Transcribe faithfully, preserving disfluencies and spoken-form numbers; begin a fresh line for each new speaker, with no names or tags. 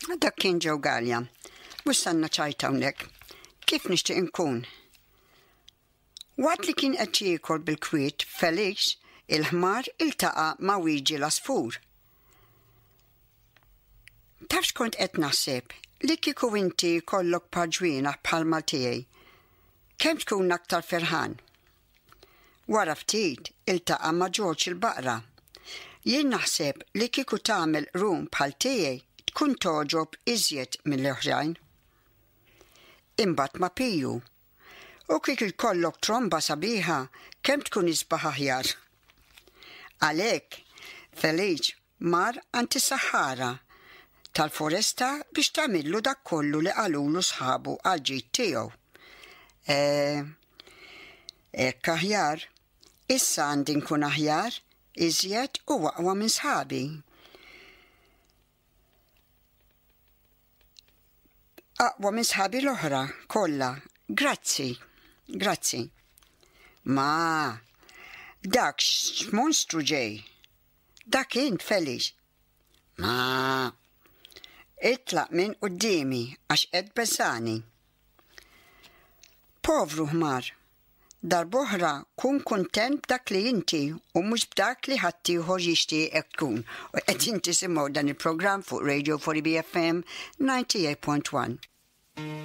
Dak kien ġew Galja. Bussanna ċajta hawnhekk. Kif nixtieq inkun? Waqt li kien qed jiekol bil-kwiet Felix, il-ħmar iltaqa' ma' Wieġi l-Asfur. Taf x'kont qed naħseb li kieku inti jkollok paġwina bħalma tiegħi. Kemm tkun aktar ferħan? Wara ftit iltaqa' ma' George il-Baqra. Jien naħseb li kieku tagħmel rum bħal tiegħi tkun toġob iżjed mill-oħrajn. Imbagħad ma' Piju. U kieku jkollok tromba sabiħa kemm tkun isbaħ aħjar. Għalhekk Felix mar għand is-Sahara tal-foresta biex tagħmillu dak kollu li qalulu sħabu għal ġid tiegħu. Eh, hekk aħjar, issa għandi nkun aħjar, iżjed u aqwa minn sħabi. Aqwa minn sħabi l-oħra kollha, grazzi, grazzi. Ma, dak x'monstru ġej. Dak int Felix. Ma, itlaq minn qudiemi għax qed beżani. Povru ħmar, darb'oħra kun kuntent b'dak li inti u mhux b'dak li ħadd ieħor jixtieq tkun. U qed inti simgħu dan il-programm fuq Radio four B F M ninety-eight point one.